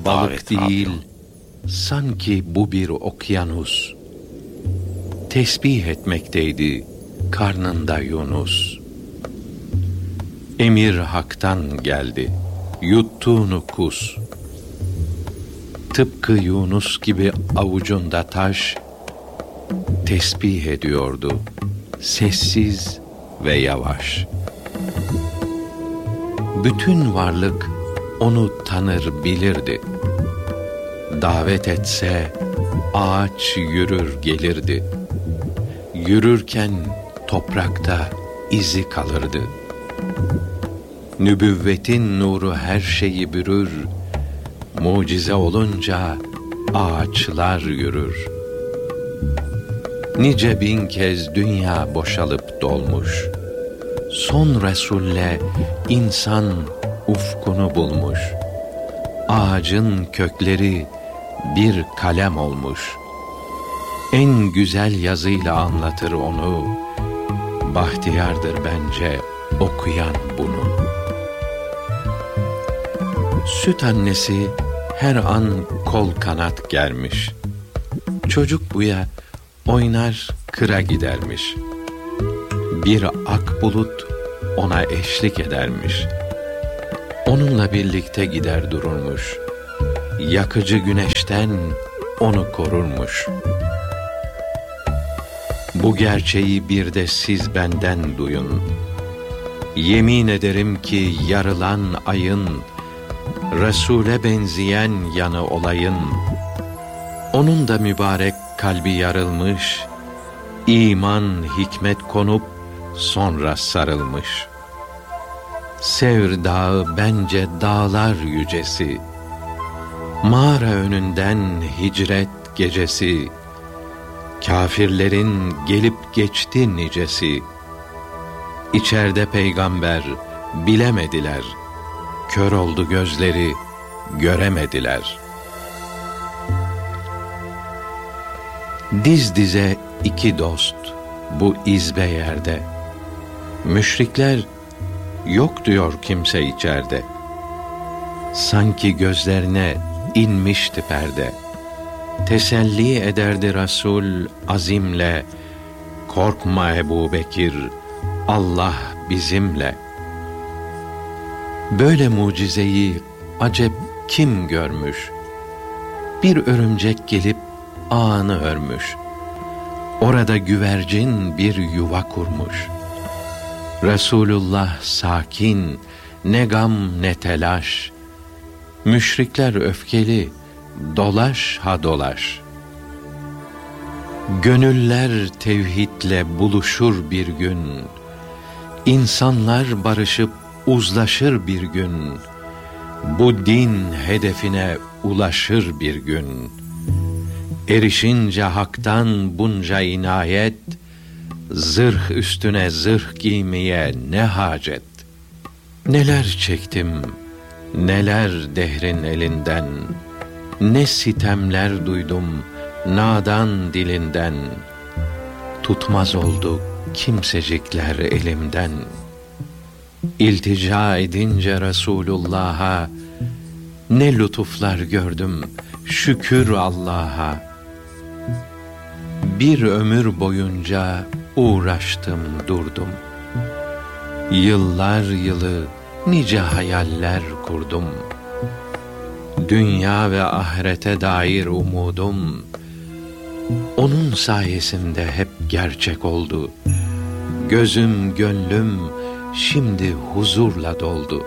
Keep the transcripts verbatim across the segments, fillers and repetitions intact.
balık değil, sanki bu bir okyanus. Tesbih etmekteydi karnında Yunus. Emir haktan geldi, yuttuğunu kus. Tıpkı Yunus gibi avucunda taş, tesbih ediyordu, sessiz ve yavaş. Bütün varlık onu tanır bilirdi. Davet etse ağaç yürür gelirdi. Yürürken toprakta izi kalırdı. Nübüvvetin nuru her şeyi bürür. Mucize olunca ağaçlar yürür. Nice bin kez dünya boşalıp dolmuş. Son Resul'le insan ufkunu bulmuş. Ağacın kökleri bir kalem olmuş. En güzel yazıyla anlatır onu. Bahtiyardır bence okuyan bunu. Süt annesi her an kol kanat germiş. Çocuk buya oynar kıra gidermiş. Bir ak bulut ona eşlik edermiş. Onunla birlikte gider dururmuş. Yakıcı güneşten onu korurmuş. Bu gerçeği bir de siz benden duyun. Yemin ederim ki yarılan ayın, Resul'e benzeyen yanı olayın. Onun da mübarek kalbi yarılmış, iman hikmet konup sonra sarılmış. Sevr dağı bence dağlar yücesi, mağara önünden hicret gecesi, kâfirlerin gelip geçti nicesi. İçeride peygamber bilemediler, kör oldu gözleri göremediler. Diz dize iki dost bu izbe yerde. Müşrikler yok diyor kimse içeride. Sanki gözlerine inmişti perde. Teselli ederdi Resul azimle. Korkma Ebu Bekir, Allah bizimle. Böyle mucizeyi acep kim görmüş? Bir örümcek gelip ağını örmüş. Orada güvercin bir yuva kurmuş. Resulullah sakin, ne gam ne telaş. Müşrikler öfkeli, dolaş ha dolaş. Gönüller tevhidle buluşur bir gün. İnsanlar barışıp uzlaşır bir gün. Bu din hedefine ulaşır bir gün. Erişince haktan bunca inayet, zırh üstüne zırh giymeye ne hacet. Neler çektim, neler dehrin elinden, ne sitemler duydum nadan dilinden. Tutmaz oldu kimsecikler elimden. İltica edince Resulullah'a, ne lütuflar gördüm şükür Allah'a. Bir ömür boyunca uğraştım durdum. Yıllar yılı nice hayaller kurdum. Dünya ve ahirete dair umudum, onun sayesinde hep gerçek oldu. Gözüm gönlüm şimdi huzurla doldu.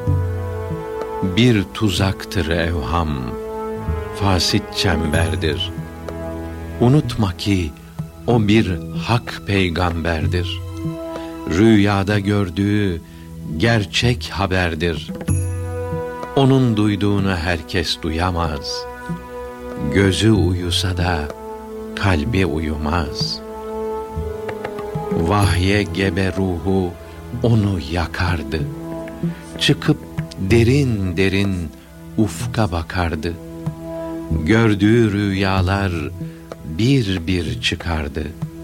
Bir tuzaktır evham, fasit çemberdir. Unutma ki o bir hak peygamberdir. Rüyada gördüğü gerçek haberdir. Onun duyduğunu herkes duyamaz. Gözü uyusa da kalbi uyumaz. Vahye gebe ruhu onu yakardı. Çıkıp derin derin ufka bakardı. Gördüğü rüyalar bir bir çıkardı.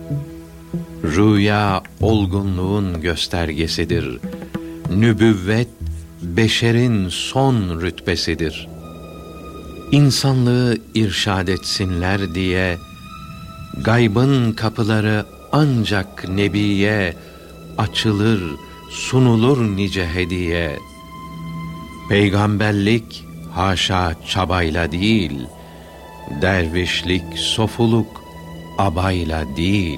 Rüya olgunluğun göstergesidir. Nübüvvet beşerin son rütbesidir. İnsanlığı irşad etsinler diye, gaybın kapıları ancak Nebiye açılır, sunulur nice hediye. Peygamberlik haşa çabayla değil, dervişlik, sofuluk abayla değil.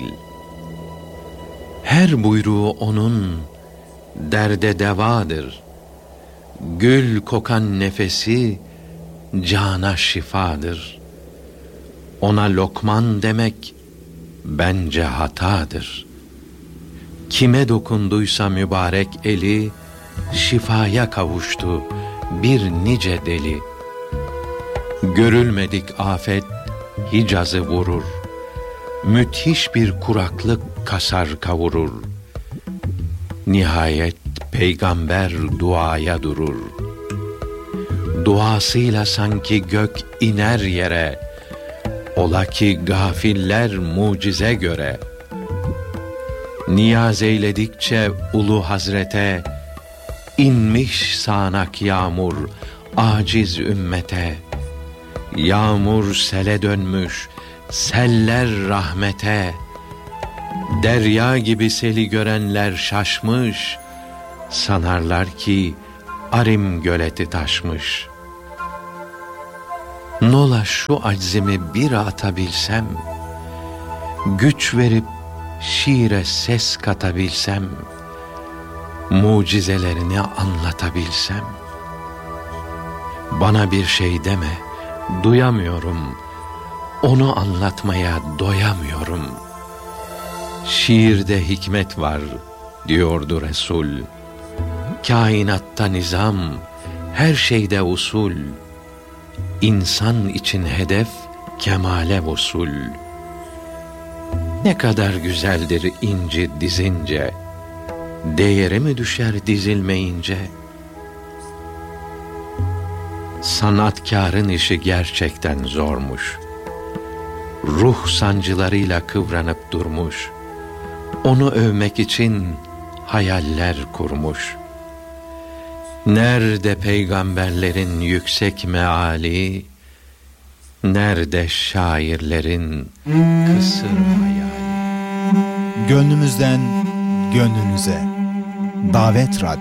Her buyruğu onun derde devadır. Gül kokan nefesi cana şifadır. Ona Lokman demek bence hatadır. Kime dokunduysa mübarek eli, şifaya kavuştu bir nice deli. Görülmedik afet Hicaz'ı vurur. Müthiş bir kuraklık kasar kavurur. Nihayet peygamber duaya durur. Duasıyla sanki gök iner yere, ola ki gafiller mucize göre. Niyaz eyledikçe ulu hazrete, inmiş sağanak yağmur aciz ümmete. Yağmur sele dönmüş, seller rahmete. Derya gibi seli görenler şaşmış, sanarlar ki Arim göleti taşmış. Nola şu aczimi bir atabilsem, güç verip şiire ses katabilsem, mucizelerini anlatabilsem. Bana bir şey deme, duyamıyorum, onu anlatmaya doyamıyorum. Şiirde hikmet var diyordu Resul. Kainatta nizam, her şeyde usul. İnsan için hedef kemale vusul. Ne kadar güzeldir inci dizince, değeri mi düşer dizilmeyince? Sanatkarın işi gerçekten zormuş. Ruh sancılarıyla kıvranıp durmuş. Onu övmek için hayaller kurmuş. Nerede peygamberlerin yüksek meali, nerede şairlerin kısır hayali? Gönlümüzden gönlünüze Davet Radyo.